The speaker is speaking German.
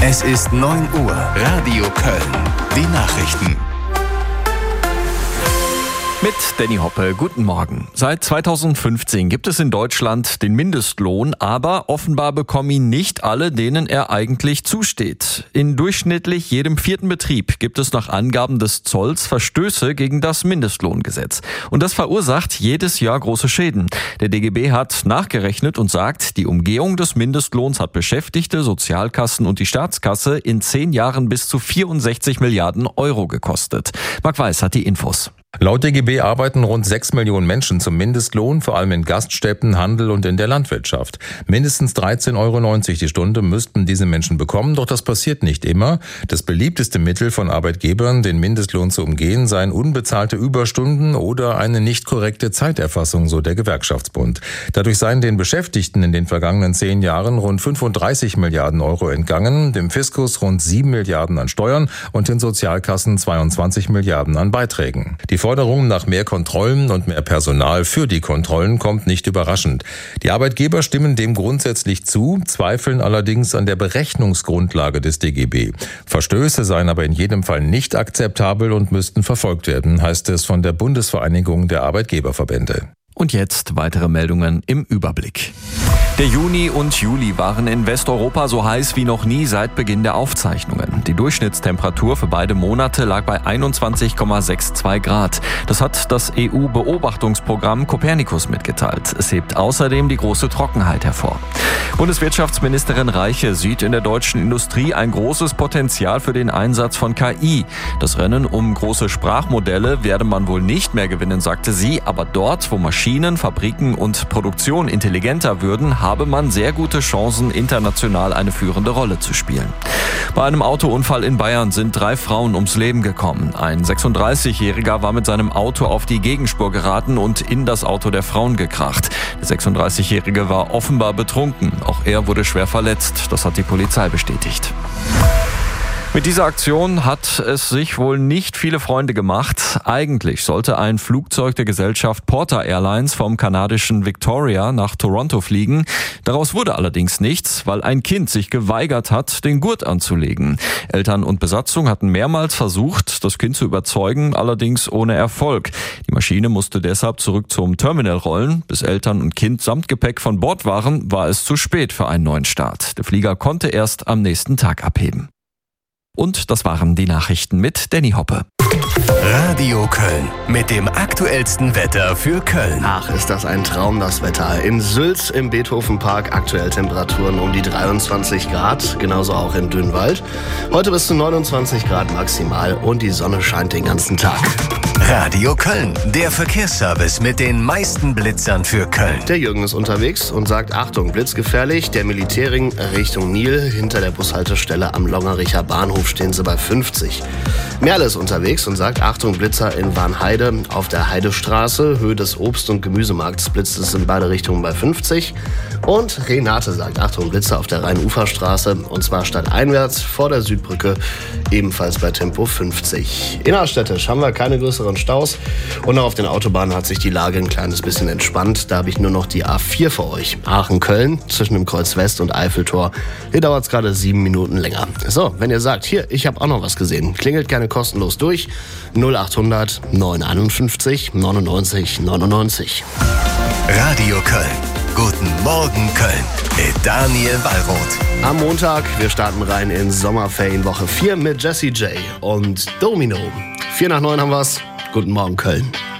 Es ist 9 Uhr. Radio Köln. Die Nachrichten. Mit Danny Hoppe, guten Morgen. Seit 2015 gibt es in Deutschland den Mindestlohn, aber offenbar bekommen ihn nicht alle, denen er eigentlich zusteht. In durchschnittlich jedem 4. Betrieb gibt es nach Angaben des Zolls Verstöße gegen das Mindestlohngesetz. Und das verursacht jedes Jahr große Schäden. Der DGB hat nachgerechnet und sagt, die Umgehung des Mindestlohns hat Beschäftigte, Sozialkassen und die Staatskasse in 10 Jahren bis zu 64 Milliarden Euro gekostet. Marc Weiß hat die Infos. Laut DGB arbeiten rund 6 Millionen Menschen zum Mindestlohn, vor allem in Gaststätten, Handel und in der Landwirtschaft. Mindestens 13,90 Euro die Stunde müssten diese Menschen bekommen, doch das passiert nicht immer. Das beliebteste Mittel von Arbeitgebern, den Mindestlohn zu umgehen, seien unbezahlte Überstunden oder eine nicht korrekte Zeiterfassung, so der Gewerkschaftsbund. Dadurch seien den Beschäftigten in den vergangenen 10 Jahren rund 35 Milliarden Euro entgangen, dem Fiskus rund 7 Milliarden an Steuern und den Sozialkassen 22 Milliarden an Beiträgen. Die Forderung nach mehr Kontrollen und mehr Personal für die Kontrollen kommt nicht überraschend. Die Arbeitgeber stimmen dem grundsätzlich zu, zweifeln allerdings an der Berechnungsgrundlage des DGB. Verstöße seien aber in jedem Fall nicht akzeptabel und müssten verfolgt werden, heißt es von der Bundesvereinigung der Arbeitgeberverbände. Und jetzt weitere Meldungen im Überblick. Der Juni und Juli waren in Westeuropa so heiß wie noch nie seit Beginn der Aufzeichnungen. Die Durchschnittstemperatur für beide Monate lag bei 21,62 Grad. Das hat das EU-Beobachtungsprogramm Copernicus mitgeteilt. Es hebt außerdem die große Trockenheit hervor. Bundeswirtschaftsministerin Reiche sieht in der deutschen Industrie ein großes Potenzial für den Einsatz von KI. Das Rennen um große Sprachmodelle werde man wohl nicht mehr gewinnen, sagte sie, aber dort, wo Maschinen, Fabriken und Produktion intelligenter würden, habe man sehr gute Chancen, international eine führende Rolle zu spielen. Bei einem Autounfall in Bayern sind 3 Frauen ums Leben gekommen. Ein 36-Jähriger war mit seinem Auto auf die Gegenspur geraten und in das Auto der Frauen gekracht. Der 36-Jährige war offenbar betrunken. Auch er wurde schwer verletzt. Das hat die Polizei bestätigt. Mit dieser Aktion hat es sich wohl nicht viele Freunde gemacht. Eigentlich sollte ein Flugzeug der Gesellschaft Porter Airlines vom kanadischen Victoria nach Toronto fliegen. Daraus wurde allerdings nichts, weil ein Kind sich geweigert hat, den Gurt anzulegen. Eltern und Besatzung hatten mehrmals versucht, das Kind zu überzeugen, allerdings ohne Erfolg. Die Maschine musste deshalb zurück zum Terminal rollen. Bis Eltern und Kind samt Gepäck von Bord waren, war es zu spät für einen neuen Start. Der Flieger konnte erst am nächsten Tag abheben. Und das waren die Nachrichten mit Danny Hoppe. Radio Köln mit dem aktuellsten Wetter für Köln. Ach, ist das ein Traum, das Wetter. In Sülz im Beethovenpark aktuell Temperaturen um die 23 Grad, genauso auch in Dünwald. Heute bis zu 29 Grad maximal und die Sonne scheint den ganzen Tag. Radio Köln, der Verkehrsservice mit den meisten Blitzern für Köln. Der Jürgen ist unterwegs und sagt, Achtung, blitzgefährlich, der Militärring Richtung Nil. Hinter der Bushaltestelle am Longericher Bahnhof stehen sie bei 50. Merle ist unterwegs und sagt, Achtung, Blitzer in Warnheide. Auf der Heidestraße, Höhe des Obst- und Gemüsemarkts, blitzt es in beide Richtungen bei 50. Und Renate sagt, Achtung, Blitzer auf der Rhein-Ufer-Straße, und zwar stadteinwärts vor der Südbrücke, ebenfalls bei Tempo 50. Innerstädtisch haben wir keine größeren Staus und auch auf den Autobahnen hat sich die Lage ein kleines bisschen entspannt. Da habe ich nur noch die A4 für euch. Aachen-Köln zwischen dem Kreuz West und Eiffeltor. Hier dauert es gerade 7 Minuten länger. So, wenn ihr sagt, hier, ich habe auch noch was gesehen, klingelt gerne kostenlos durch. 0800 951 99 99. Radio Köln. Guten Morgen Köln mit Daniel Wallroth. Am Montag, wir starten rein in Sommerferienwoche 4 mit Jessie J und Domino. 8:45 haben wir's. Guten Morgen Köln.